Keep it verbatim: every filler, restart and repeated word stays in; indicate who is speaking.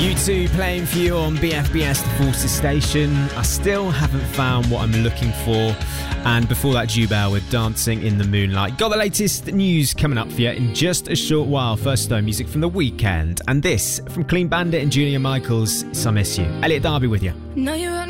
Speaker 1: U two playing for you on B F B S The Forces Station. I still haven't found what I'm looking for. And before that, Jubel with Dancing in the Moonlight. Got the latest news coming up for you in just a short while. First though, music from The Weeknd. And this from Clean Bandit and Julia Michaels, So I Miss You. Elliot Darby with you.
Speaker 2: No, you're